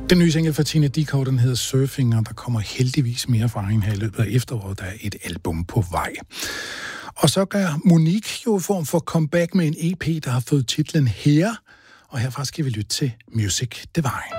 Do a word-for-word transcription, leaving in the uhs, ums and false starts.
Den nye single fra Tina Dickow, den hedder Surfing, og der kommer heldigvis mere fra hende her i løbet af efteråret. Der er et album på vej. Og så gør Monique jo i form for comeback med en E P, der har fået titlen Her. Og herfra skal vi lytte til Music Divine.